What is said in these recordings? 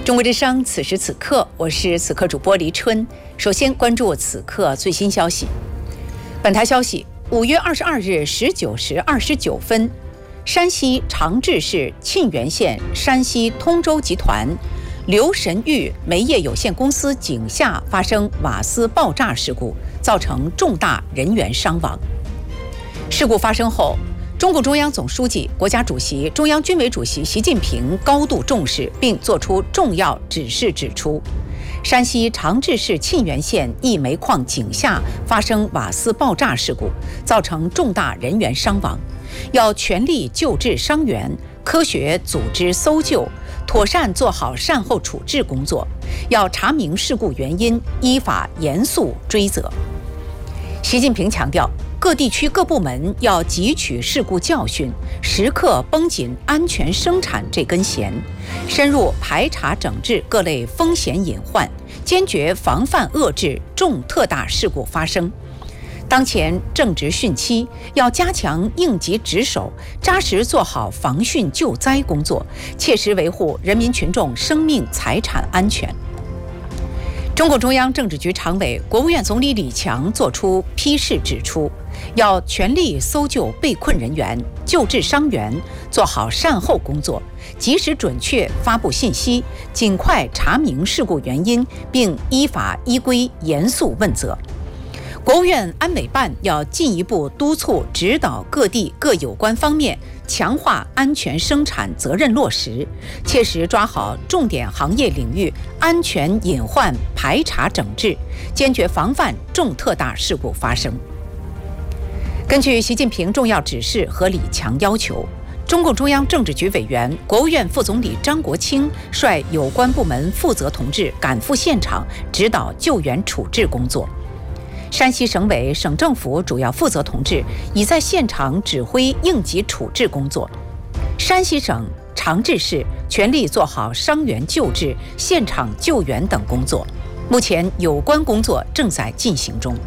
中国之声，此时此刻，我是此刻主播黎春。首先关注此刻最新消息。本台消息：5月22日19时29分，山西长治市沁源县山西通州集团刘神玉煤业有限公司井下发生瓦斯爆炸事故，造成重大人员伤亡。事故发生后，中共中央总书记、国家主席、中央军委主席习近平高度重视，并作出重要指示，指出，山西长治市沁源县一煤矿井下发生瓦斯爆炸事故，造成重大人员伤亡，要全力救治伤员，科学组织搜救，妥善做好善后处置工作，要查明事故原因，依法严肃追责。习近平强调，各地区各部门要汲取事故教训，时刻绷紧安全生产这根弦，深入排查整治各类风险隐患，坚决防范遏制重特大事故发生。当前正值汛期，要加强应急值守，扎实做好防汛救灾工作，切实维护人民群众生命财产安全。中共中央政治局常委、国务院总理李强作出批示，指出，要全力搜救被困人员，救治伤员，做好善后工作，及时准确发布信息，尽快查明事故原因，并依法依规严肃问责。国务院安委办要进一步督促指导各地各有关方面强化安全生产责任落实，切实抓好重点行业领域安全隐患排查整治，坚决防范重特大事故发生。根据习近平重要指示和李强要求，中共中央政治局委员、国务院副总理张国清率有关部门负责同志赶赴现场，指导救援处置工作。山西省委、省政府主要负责同志已在现场指挥应急处置工作。山西省长治市全力做好伤员救治、现场救援等工作，目前有关工作正在进行中。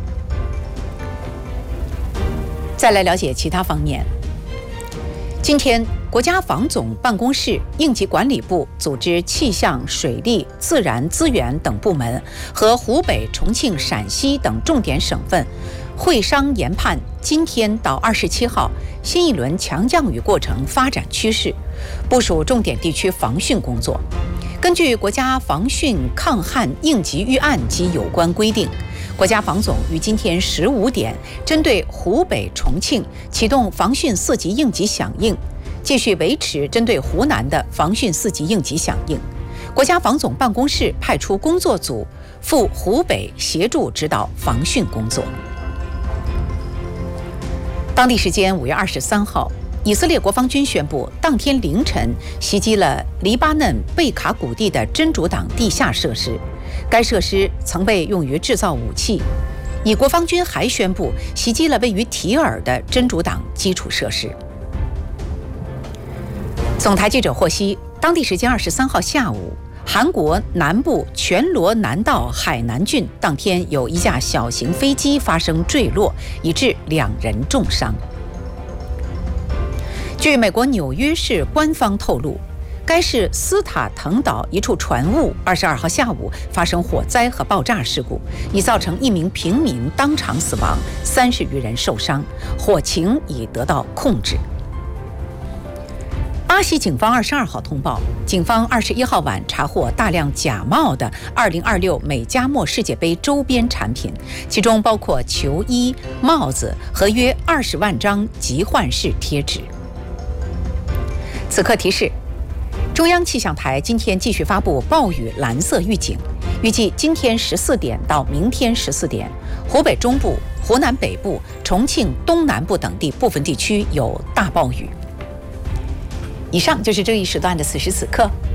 再来了解其他方面。今天，国家防总办公室、应急管理部组织气象、水利、自然资源等部门和湖北、重庆、陕西等重点省份会商研判今天到27号新一轮强降雨过程发展趋势，部署重点地区防汛工作。根据国家防汛抗旱应急预案及有关规定，国家防总于今天15点针对湖北、重庆启动防汛4级应急响应，继续维持针对湖南的防汛4级应急响应。国家防总办公室派出工作组赴湖北协助指导防汛工作。当地时间5月23号，以色列国防军宣布，当天凌晨袭击了黎巴嫩贝卡谷地的真主党地下设施，该设施曾被用于制造武器。以国防军还宣布袭击了位于提尔的真主党基础设施。总台记者获悉，当地时间23号下午，韩国南部全罗南道海南郡当天有一架小型飞机发生坠落，以致2人重伤。据美国纽约市官方透露，该市斯塔滕岛一处船坞22号下午发生火灾和爆炸事故，已造成1名平民当场死亡，30余人受伤，火情已得到控制。巴西警方22号通报，警方21号晚查获大量假冒的2026美加墨世界杯周边产品，其中包括球衣、帽子和约20万张集换式贴纸。此刻提示，中央气象台今天继续发布暴雨蓝色预警，预计今天14点到明天14点，湖北中部、湖南北部、重庆东南部等地部分地区有大暴雨。以上就是这一时段的此时此刻，